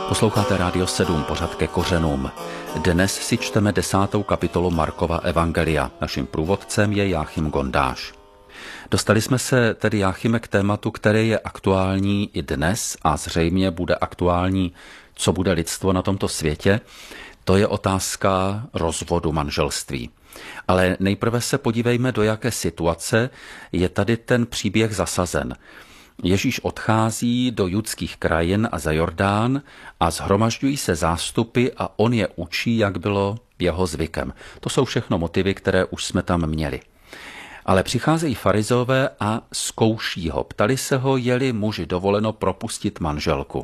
Posloucháte Rádio 7, pořad Ke kořenům. Dnes si čteme 10. kapitolu Markova evangelia. Naším průvodcem je Jáchym Gondáš. Dostali jsme se tedy, Jáchyme, k tématu, které je aktuální i dnes a zřejmě bude aktuální, co bude lidstvo na tomto světě. To je otázka rozvodu manželství. Ale nejprve se podívejme, do jaké situace je tady ten příběh zasazen. Ježíš odchází do judských krajin a za Jordán a shromažďují se zástupy a on je učí, jak bylo jeho zvykem. To jsou všechno motivy, které už jsme tam měli. Ale přicházejí farizové a zkouší ho. Ptali se ho, je-li muži dovoleno propustit manželku.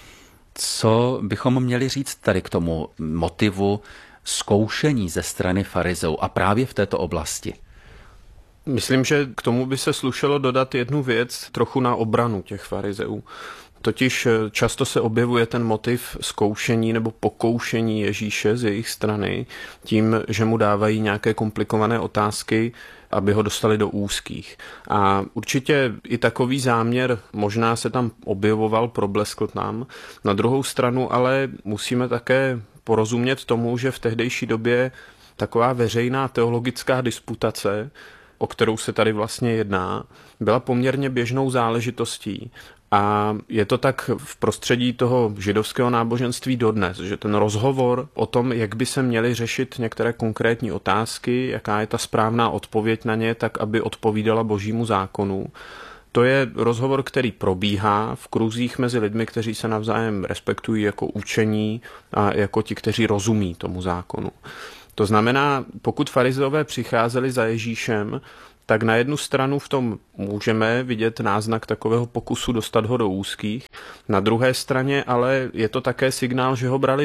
Co bychom měli říct tady k tomu motivu zkoušení ze strany farizeů a právě v této oblasti? Myslím, že k tomu by se slušelo dodat jednu věc trochu na obranu těch farizeů. Totiž často se objevuje ten motiv zkoušení nebo pokoušení Ježíše z jejich strany tím, že mu dávají nějaké komplikované otázky, aby ho dostali do úzkých. A určitě i takový záměr možná se tam objevoval, probleskl nám. Na druhou stranu ale musíme také porozumět tomu, že v tehdejší době taková veřejná teologická disputace, o kterou se tady vlastně jedná, byla poměrně běžnou záležitostí. A je to tak v prostředí toho židovského náboženství dodnes, že ten rozhovor o tom, jak by se měly řešit některé konkrétní otázky, jaká je ta správná odpověď na ně, tak aby odpovídala Božímu zákonu, to je rozhovor, který probíhá v kruzích mezi lidmi, kteří se navzájem respektují jako učení a jako ti, kteří rozumí tomu zákonu. To znamená, pokud farizeové přicházeli za Ježíšem, tak na jednu stranu v tom můžeme vidět náznak takového pokusu dostat ho do úzkých. Na druhé straně ale je to také signál, že ho brali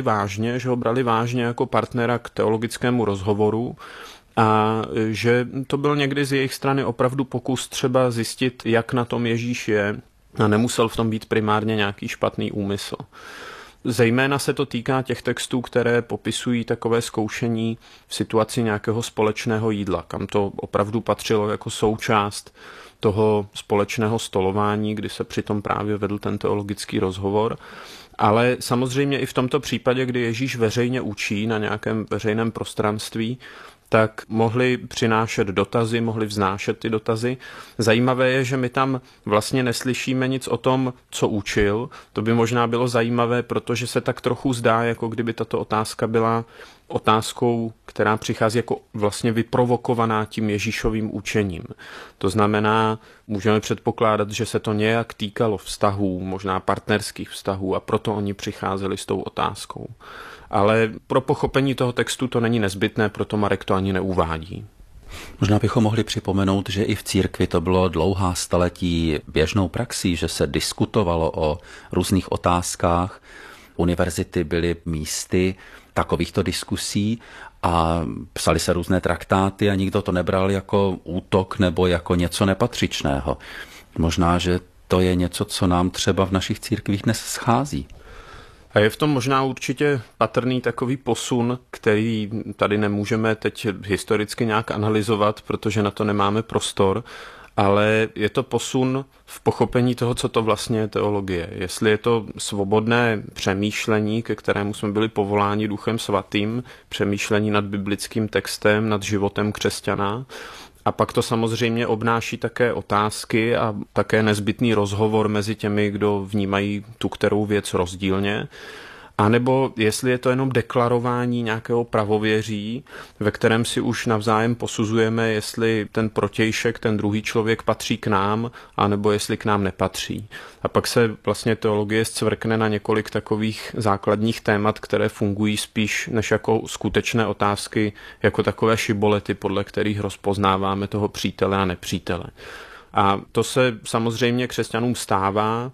vážně jako partnera k teologickému rozhovoru a že to byl někdy z jejich strany opravdu pokus třeba zjistit, jak na tom Ježíš je a nemusel v tom být primárně nějaký špatný úmysl. Zejména se to týká těch textů, které popisují takové zkoušení v situaci nějakého společného jídla, kam to opravdu patřilo jako součást toho společného stolování, kdy se přitom právě vedl ten teologický rozhovor. Ale samozřejmě i v tomto případě, kdy Ježíš veřejně učí na nějakém veřejném prostranství, tak mohli přinášet dotazy, mohli vznášet ty dotazy. Zajímavé je, že my tam vlastně neslyšíme nic o tom, co učil. To by možná bylo zajímavé, protože se tak trochu zdá, jako kdyby tato otázka byla otázkou, která přichází jako vlastně vyprovokovaná tím Ježíšovým učením. To znamená, můžeme předpokládat, že se to nějak týkalo vztahů, možná partnerských vztahů a proto oni přicházeli s tou otázkou. Ale pro pochopení toho textu to není nezbytné, proto Marek to ani neuvádí. Možná bychom mohli připomenout, že i v církvi to bylo dlouhá staletí běžnou praxí, že se diskutovalo o různých otázkách. Univerzity byly místy takovýchto diskusí a psali se různé traktáty a nikdo to nebral jako útok nebo jako něco nepatřičného. Možná, že to je něco, co nám třeba v našich církvích dnes schází. A je v tom možná určitě patrný takový posun, který tady nemůžeme teď historicky nějak analyzovat, protože na to nemáme prostor, ale je to posun v pochopení toho, co to vlastně je teologie. Jestli je to svobodné přemýšlení, ke kterému jsme byli povoláni Duchem Svatým, přemýšlení nad biblickým textem, nad životem křesťana, a pak to samozřejmě obnáší také otázky a také nezbytný rozhovor mezi těmi, kdo vnímají tu kterou věc rozdílně. A nebo jestli je to jenom deklarování nějakého pravověří, ve kterém si už navzájem posuzujeme, jestli ten protějšek, ten druhý člověk patří k nám, anebo jestli k nám nepatří. A pak se vlastně teologie zcvrkne na několik takových základních témat, které fungují spíš než jako skutečné otázky, jako takové šibolety, podle kterých rozpoznáváme toho přítele a nepřítele. A to se samozřejmě křesťanům stává,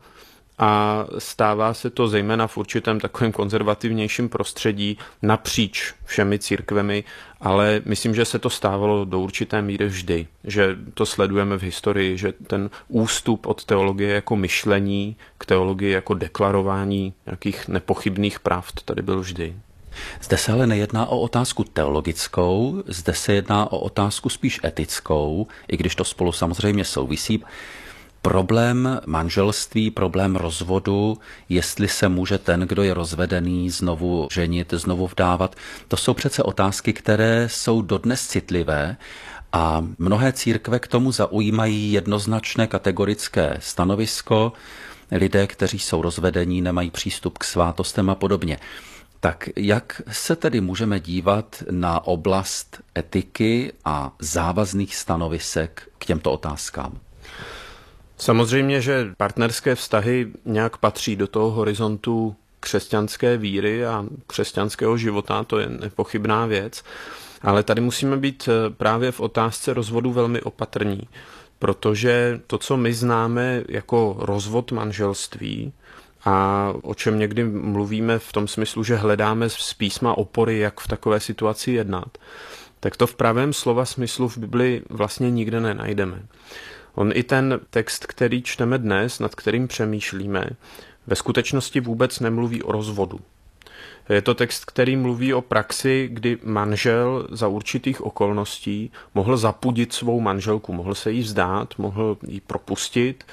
a stává se to zejména v určitém takovém konzervativnějším prostředí napříč všemi církvemi, ale myslím, že se to stávalo do určité míry vždy, že to sledujeme v historii, že ten ústup od teologie jako myšlení k teologii jako deklarování nějakých nepochybných pravd tady byl vždy. Zde se ale nejedná o otázku teologickou, zde se jedná o otázku spíš etickou, i když to spolu samozřejmě souvisí. Problém manželství, problém rozvodu, jestli se může ten, kdo je rozvedený, znovu ženit, znovu vdávat, to jsou přece otázky, které jsou dodnes citlivé a mnohé církve k tomu zaujímají jednoznačné kategorické stanovisko. Lidé, kteří jsou rozvedení, nemají přístup k svátostem a podobně. Tak jak se tedy můžeme dívat na oblast etiky a závazných stanovisek k těmto otázkám? Samozřejmě, že partnerské vztahy nějak patří do toho horizontu křesťanské víry a křesťanského života, to je nepochybná věc, ale tady musíme být právě v otázce rozvodu velmi opatrní, protože to, co my známe jako rozvod manželství, a o čem někdy mluvíme v tom smyslu, že hledáme z písma opory, jak v takové situaci jednat, tak to v pravém slova smyslu v Bibli vlastně nikde nenajdeme. On i ten text, který čteme dnes, nad kterým přemýšlíme, ve skutečnosti vůbec nemluví o rozvodu. Je to text, který mluví o praxi, kdy manžel za určitých okolností mohl zapudit svou manželku, mohl se jí vzdát, mohl ji propustit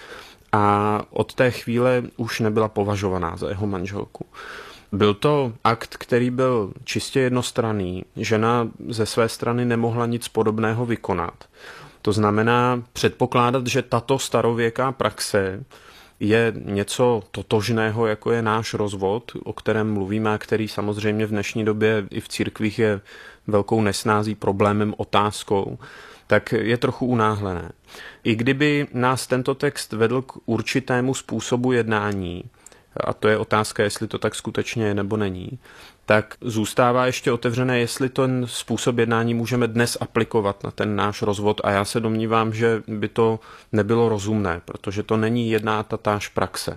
a od té chvíle už nebyla považovaná za jeho manželku. Byl to akt, který byl čistě jednostranný. Žena ze své strany nemohla nic podobného vykonat. To znamená předpokládat, že tato starověká praxe je něco totožného, jako je náš rozvod, o kterém mluvíme a který samozřejmě v dnešní době i v církvích je velkou nesnází, problémem, otázkou, tak je trochu unáhlené. I kdyby nás tento text vedl k určitému způsobu jednání, a to je otázka, jestli to tak skutečně je nebo není, tak zůstává ještě otevřené, jestli ten způsob jednání můžeme dnes aplikovat na ten náš rozvod a já se domnívám, že by to nebylo rozumné, protože to není jedna tatáž praxe.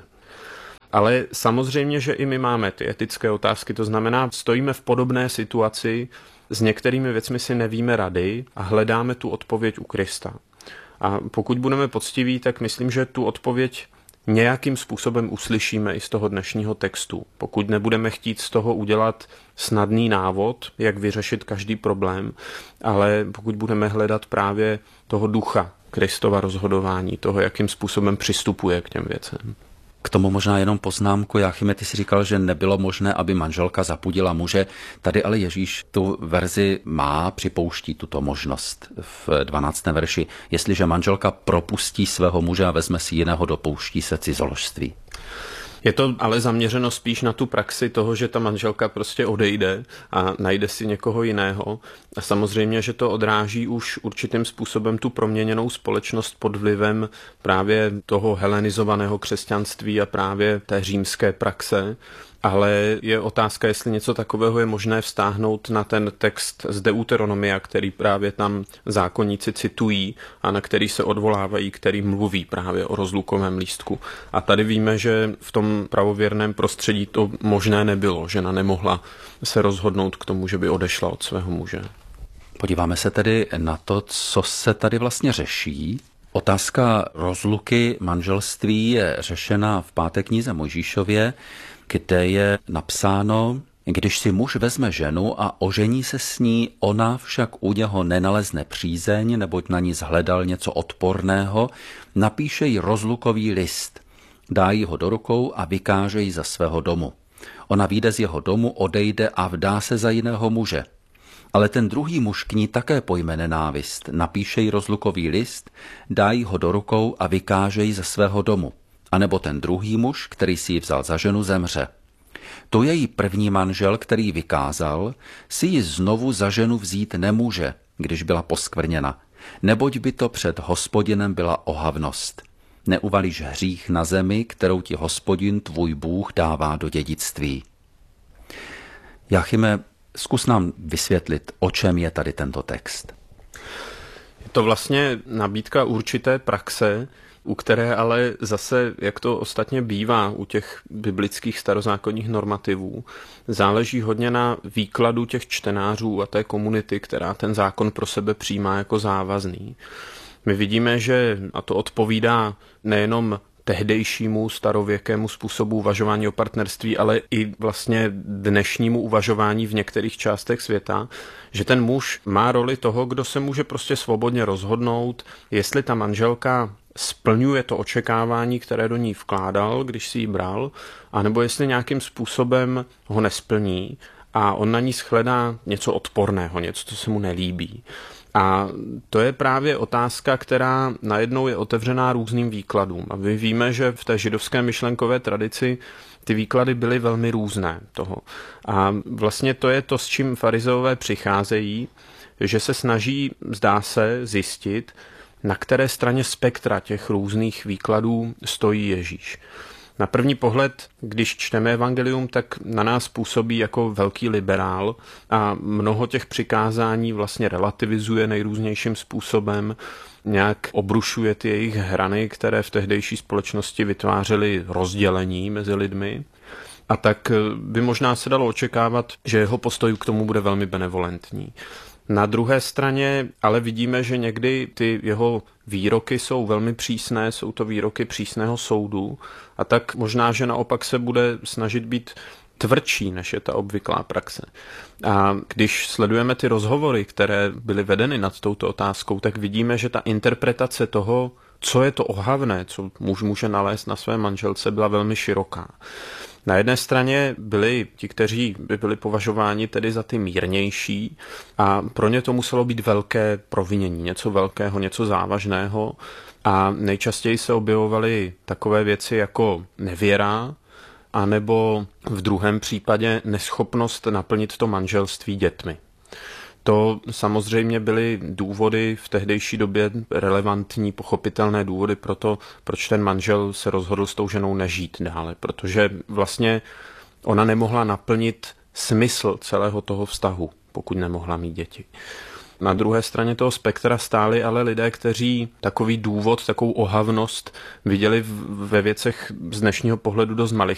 Ale samozřejmě, že i my máme ty etické otázky, to znamená, stojíme v podobné situaci, s některými věcmi si nevíme rady a hledáme tu odpověď u Krista. A pokud budeme poctiví, tak myslím, že tu odpověď nějakým způsobem uslyšíme i z toho dnešního textu. Pokud nebudeme chtít z toho udělat snadný návod, jak vyřešit každý problém, ale pokud budeme hledat právě toho ducha Kristova rozhodování, toho, jakým způsobem přistupuje k těm věcem. K tomu možná jenom poznámku. Jáchyme, ty si říkal, že nebylo možné, aby manželka zapudila muže. Tady ale Ježíš tu verzi má, připouští tuto možnost v 12. verši. Jestliže manželka propustí svého muže a vezme si jiného, dopouští se cizoložství. Je to ale zaměřeno spíš na tu praxi toho, že ta manželka prostě odejde a najde si někoho jiného. A samozřejmě, že to odráží už určitým způsobem tu proměněnou společnost pod vlivem právě toho helenizovaného křesťanství a právě té římské praxe. Ale je otázka, jestli něco takového je možné vztáhnout na ten text z Deuteronomia, který právě tam zákonníci citují a na který se odvolávají, který mluví právě o rozlukovém lístku. A tady víme, že v tom pravověrném prostředí to možné nebylo. Žena nemohla se rozhodnout k tomu, že by odešla od svého muže. Podíváme se tedy na to, co se tady vlastně řeší. Otázka rozluky manželství je řešena v 5. knize Mojžíšově, kde je napsáno, když si muž vezme ženu a ožení se s ní, ona však u něho nenalezne přízeň, neboť na ní zhledal něco odporného, napíše jí rozlukový list, dá jí ho do rukou a vykáže ji za svého domu. Ona vyjde z jeho domu, odejde a vdá se za jiného muže. Ale ten druhý muž k ní také pojme nenávist, napíše jí rozlukový list, dá jí ho do rukou a vykáže ji ze svého domu. A nebo ten druhý muž, který si ji vzal za ženu, zemře. To její první manžel, který vykázal, si ji znovu za ženu vzít nemůže, když byla poskvrněna, neboť by to před Hospodinem byla ohavnost. Neuvalíš hřích na zemi, kterou ti Hospodin tvůj Bůh dává do dědictví. Jáchyme, zkus nám vysvětlit, o čem je tady tento text. Je to vlastně nabídka určité praxe, u které ale zase, jak to ostatně bývá u těch biblických starozákonních normativů, záleží hodně na výkladu těch čtenářů a té komunity, která ten zákon pro sebe přijímá jako závazný. My vidíme, že, a to odpovídá nejenom tehdejšímu starověkému způsobu uvažování o partnerství, ale i vlastně dnešnímu uvažování v některých částech světa, že ten muž má roli toho, kdo se může prostě svobodně rozhodnout, jestli ta manželka splňuje to očekávání, které do ní vkládal, když si ji bral, anebo jestli nějakým způsobem ho nesplní a on na ní shledá něco odporného, něco, co se mu nelíbí. A to je právě otázka, která najednou je otevřená různým výkladům. A my víme, že v té židovské myšlenkové tradici ty výklady byly velmi různé toho. A vlastně to je to, s čím farizeové přicházejí, že se snaží, zdá se, zjistit, na které straně spektra těch různých výkladů stojí Ježíš. Na první pohled, když čteme evangelium, tak na nás působí jako velký liberál a mnoho těch přikázání vlastně relativizuje nejrůznějším způsobem, nějak obrušuje ty jejich hrany, které v tehdejší společnosti vytvářely rozdělení mezi lidmi. A tak by možná se dalo očekávat, že jeho postoj k tomu bude velmi benevolentní. Na druhé straně ale vidíme, že někdy ty jeho výroky jsou velmi přísné, jsou to výroky přísného soudu a tak možná, že naopak se bude snažit být tvrdší, než je ta obvyklá praxe. A když sledujeme ty rozhovory, které byly vedeny nad touto otázkou, tak vidíme, že ta interpretace toho, co je to ohavné, co muž může nalézt na své manželce, byla velmi široká. Na jedné straně byli ti, kteří by byli považováni tedy za ty mírnější a pro ně to muselo být velké provinění, něco velkého, něco závažného a nejčastěji se objevovaly takové věci jako nevěra, anebo v druhém případě neschopnost naplnit to manželství dětmi. To samozřejmě byly důvody v tehdejší době relevantní, pochopitelné důvody pro to, proč ten manžel se rozhodl s tou ženou nežít dále, protože vlastně ona nemohla naplnit smysl celého toho vztahu, pokud nemohla mít děti. Na druhé straně toho spektra stáli ale lidé, kteří takový důvod, takovou ohavnost viděli ve věcech z dnešního pohledu dost